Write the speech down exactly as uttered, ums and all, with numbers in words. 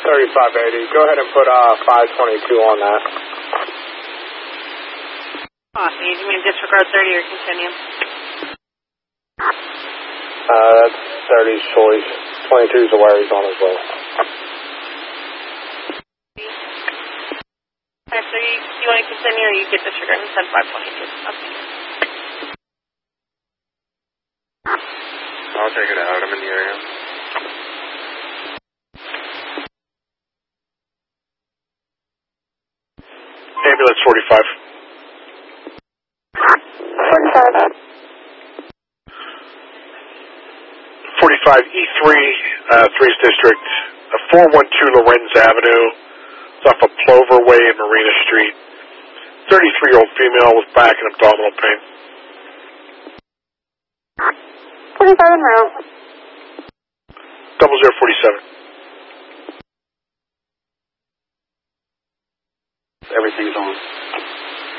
thirty-five eighty. Go ahead and put uh, five twenty-two on that. Awesome. You mean disregard thirty or continue? Uh, that's thirty's choice. twenty-two's the wire he's on as well. Okay, so you, you want to continue or you get disregard and send five twenty-two? Okay. I'll take it out. I'm in the area. Ambulance forty-five. forty-five. forty-five E three, uh, three's District, uh, four one two Lorenz Avenue. It's off of Plover Way and Marina Street. thirty-three-year-old female with back and abdominal pain. forty-five en route. Double zero forty-seven. Everything's on.